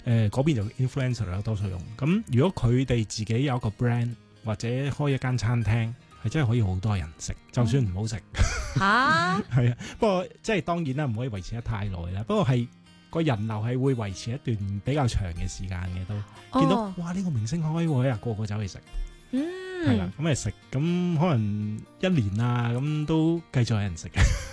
嗰邊就 influencer 啦，多數用。咁如果佢哋自己有一個 brand 或者開一間餐廳，係真係可以好多人食，就算唔好食。 嚇， 係啊，不過即係當然啦，唔可以維持得太耐啦。不過係個人流係會維持一段比較長嘅時間嘅都。見到哇呢個明星開喎，個個走去食。係啦，咁嚟食，咁可能1年啊，咁都繼續有人食嘅。